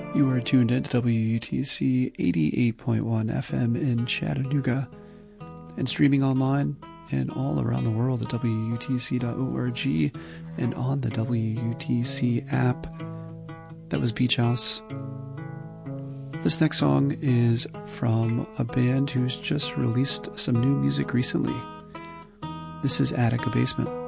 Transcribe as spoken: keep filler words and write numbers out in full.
You are tuned in to W U T C eighty-eight point one F M in Chattanooga and streaming online and all around the world at W U T C dot org and on the W U T C app. That was Beach House. This next song is from a band who's just released some new music recently. This is Attica Basement.